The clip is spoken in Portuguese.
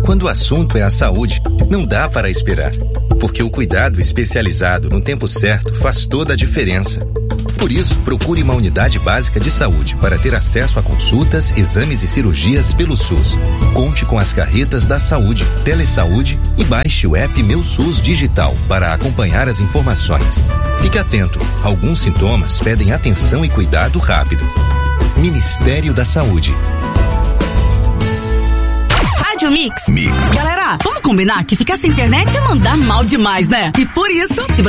Quando o assunto é a saúde, não dá para esperar, porque o cuidado especializado no tempo certo faz toda a diferença. Por isso, procure uma unidade básica de saúde para ter acesso a consultas, exames e cirurgias pelo SUS. Conte com as carretas da saúde, Telesaúde e baixe o app Meu SUS Digital para acompanhar as informações. Fique atento, alguns sintomas pedem atenção e cuidado rápido. Ministério da Saúde. Rádio Mix. Galera, vamos combinar que ficar sem internet é mandar mal demais, né? E por isso, se